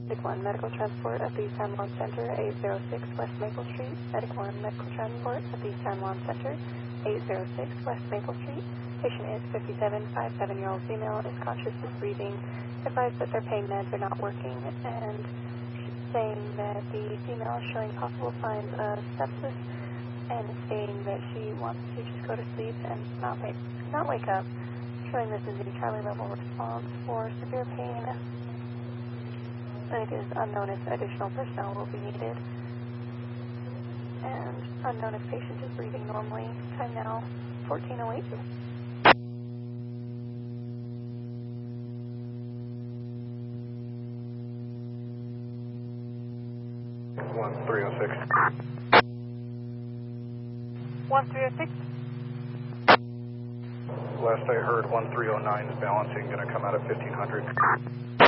Medic 1 Medical Transport at the San Juan Center, 806 West Maple Street. Medic 1 Medical Transport at the San Juan Center, 806 West Maple Street. Patient is 57-year-old female, is conscious of breathing. Advised that their pain meds are not working, and saying that the female is showing possible signs of sepsis, and saying that she wants to just go to sleep and not wake up, showing this is a Charlie level response for severe pain. And it is unknown if additional personnel will be needed, and unknown if patient is breathing normally. Time now 14:08. 1306. 1306. Last I heard, 1309 is balancing, going to come out at 1500.